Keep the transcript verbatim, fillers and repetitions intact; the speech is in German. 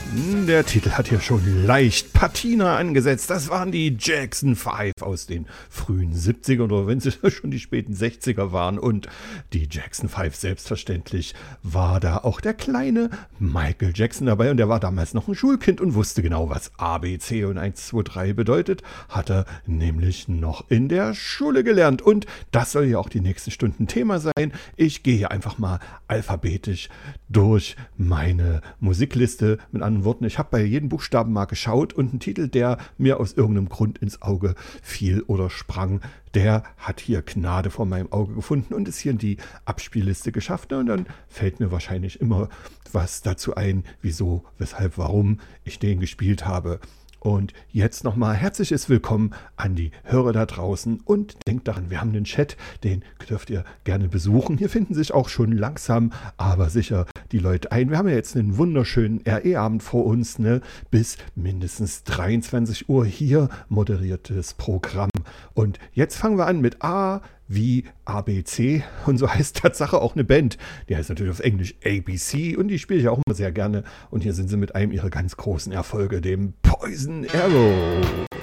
Der Titel hat hier schon leicht Patina angesetzt. Das waren die Jackson Five aus den frühen siebzigern oder wenn sie schon die späten sechziger waren. Und die Jackson Five, selbstverständlich, war da auch der kleine Michael Jackson dabei. Und der war damals noch ein Schulkind und wusste genau, was A, B, C und eins, zwei, drei bedeutet. Hat er nämlich noch in der Schule gelernt. Und das soll ja auch die nächsten Stunden Thema sein. Ich gehe hier einfach mal alphabetisch durch meine Musikliste. Mit anderen Worten, ich habe bei jedem Buchstaben mal geschaut und ein Titel, der mir aus irgendeinem Grund ins Auge fiel oder sprang, der hat hier Gnade vor meinem Auge gefunden und ist hier in die Abspielliste geschafft. Und dann fällt mir wahrscheinlich immer was dazu ein, wieso, weshalb, warum ich den gespielt habe. Und jetzt nochmal herzliches Willkommen an die Hörer da draußen und denkt daran, wir haben den Chat, den dürft ihr gerne besuchen. Hier finden sich auch schon langsam, aber sicher die Leute ein. Wir haben ja jetzt einen wunderschönen R E-Abend vor uns, ne? Bis mindestens dreiundzwanzig Uhr hier moderiertes Programm. Und jetzt fangen wir an mit A wie A B C und so heißt Tatsache auch eine Band. Die heißt natürlich auf Englisch A B C und die spiele ich auch immer sehr gerne. Und hier sind sie mit einem ihrer ganz großen Erfolge, dem Poison Arrow.